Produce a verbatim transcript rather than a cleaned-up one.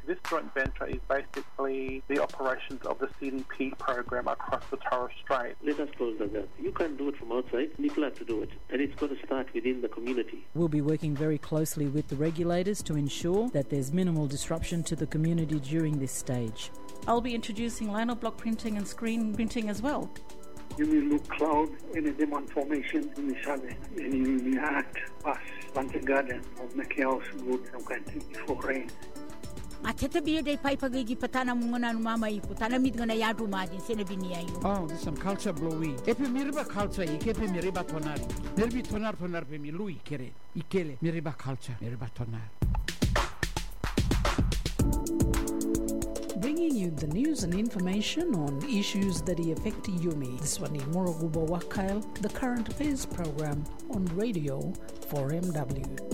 This joint venture is basically the operations of the C D P program across the Torres Strait. Let us close the gap. You can't do it from outside. People have to do it. And it's got to start within the community. We'll be working very closely with the regulators to ensure that there's minimal disruption to the community during this stage. I'll be introducing lino block printing and screen printing as well. You will look cloud in a demand formation in the southern, and you will act past planting garden or make your house good some country before rain. Atete biye dai pai pagigi patana mungona mama I putana mit gonna yadu majin sene binia you. Oh, this some culture blowy. Epe miriba culture ikepe miriba tonari. Nerbi tonar tonar pe mi lui kere. Ikele miriba culture miriba tonar. Bringing you the news and information on issues that affect Yumi. This one is Morogubo Wakail, the current affairs program on radio four M W.